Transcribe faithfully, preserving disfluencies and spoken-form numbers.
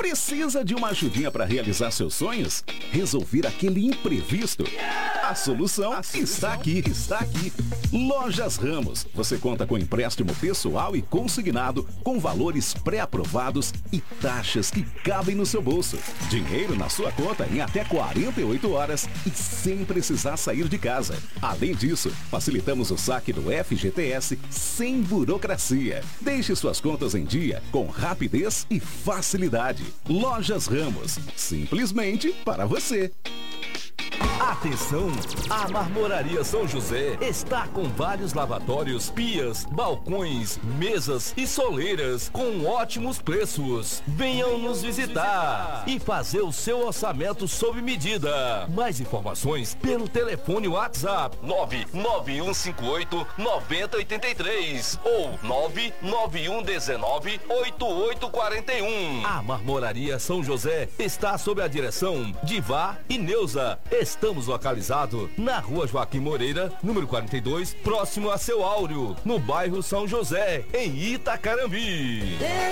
Precisa de uma ajudinha para realizar seus sonhos? Resolver aquele imprevisto? A solução, A solução está aqui, está aqui. Lojas Ramos. Você conta com empréstimo pessoal e consignado, com valores pré-aprovados e taxas que cabem no seu bolso. Dinheiro na sua conta em até quarenta e oito horas e sem precisar sair de casa. Além disso, facilitamos o saque do F G T S sem burocracia. Deixe suas contas em dia com rapidez e facilidade. Lojas Ramos. Simplesmente para você. Atenção! A Marmoraria São José está com vários lavatórios, pias, balcões, mesas e soleiras com ótimos preços. Venham nos visitar e fazer o seu orçamento sob medida. Mais informações pelo telefone WhatsApp nove nove um cinco oito nove zero oito três ou nove nove um um nove oito oito quatro um. A Marmoraria São José está sob a direção de Vá e Neuza. Estamos localizados na Rua Joaquim Moreira, número quarenta e dois, próximo a Seu Áureo, no bairro São José, em Itacarambi.